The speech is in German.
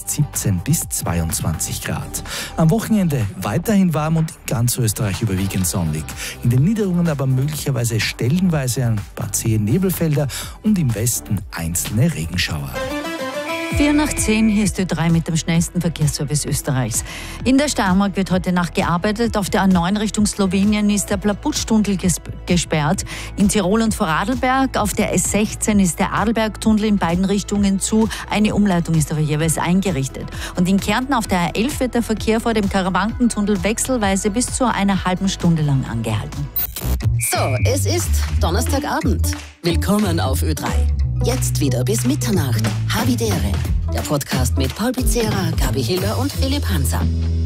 17 bis 22 Grad. Am Wochenende weiterhin warm und in ganz Österreich überwiegend sonnig. In den Niederungen aber möglicherweise stellenweise ein paar zähe Nebelfelder und im Westen einzelne Regenschauer. 9:04, hier ist Ö3 mit dem schnellsten Verkehrsservice Österreichs. In der Steiermark wird heute Nacht gearbeitet. Auf der A9 Richtung Slowenien ist der Plaputsch-Tunnel gesperrt. In Tirol und Vorarlberg auf der S16 ist der Adelberg-Tunnel in beiden Richtungen zu. Eine Umleitung ist aber jeweils eingerichtet. Und in Kärnten auf der A11 wird der Verkehr vor dem Karawankentunnel wechselweise bis zu einer halben Stunde lang angehalten. So, es ist Donnerstagabend. Willkommen auf Ö3. Jetzt wieder bis Mitternacht. Havidere. Der Podcast mit Paul Pizzera, Gabi Hiller und Philipp Hansa.